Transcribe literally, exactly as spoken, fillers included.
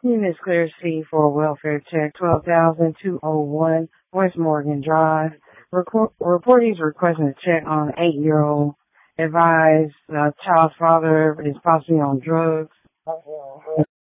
Units clear C for welfare check twelve thousand two oh one West Morgan Drive. Reco- reportees requesting a check on an eight-year-old. Advised uh, child's father is possibly on drugs.